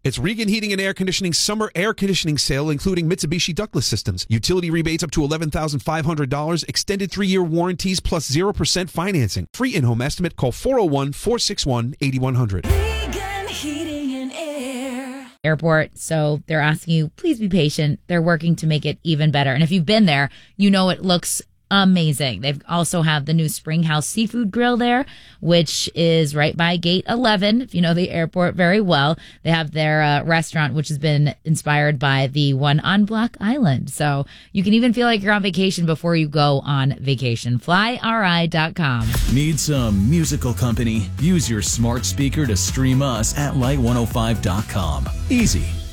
It's Regan Heating and Air Conditioning summer air conditioning sale, including Mitsubishi ductless systems. Utility rebates up to $11,500, extended 3-year warranties plus 0% financing. Free in-home estimate. Call 401-461-8100. Regan Heating and Air. Airport, so they're asking you, please be patient. They're working to make it even better. And if you've been there, you know it looks amazing. They've also have the new Springhouse Seafood Grill there, which is right by Gate 11. If you know the airport very well, they have their restaurant, which has been inspired by the one on Block Island. So you can even feel like you're on vacation before you go on vacation. FlyRI.com. Need some musical company? Use your smart speaker to stream us at light105.com. Easy.